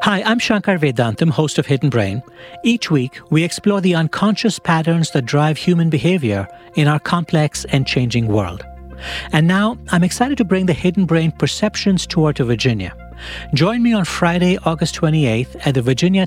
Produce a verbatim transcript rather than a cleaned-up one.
Hi, I'm Shankar Vedantam, host of Hidden Brain. Each week, we explore the unconscious patterns that drive human behavior in our complex and changing world. And now, I'm excited to bring the Hidden Brain Perceptions Tour to Virginia. Join me on Friday, August twenty-eighth at the Virginia